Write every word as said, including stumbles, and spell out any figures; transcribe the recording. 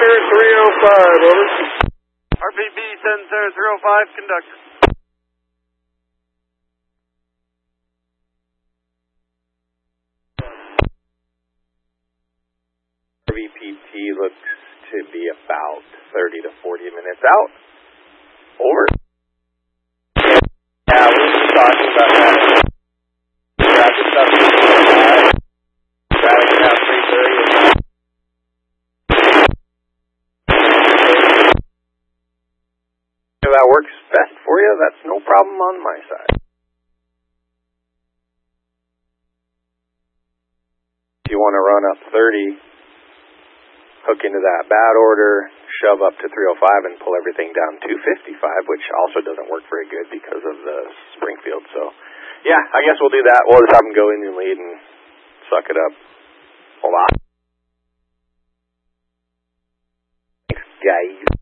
Center three oh five, over. R P B Center three oh five, conductor. R V P T looks to be about thirty to forty minutes out. Over. Yeah, we were just talking about that. Grab the stuff. Grab it around three thirty. If that works best for you, that's no problem on my side. If you want to run up thirty, hook into that bad order, shove up to three oh five and pull everything down two fifty-five, which also doesn't work very good because of the Springfield. So, yeah, I guess we'll do that. We'll just have them go in and lead and suck it up. Hold on. Thanks, guys.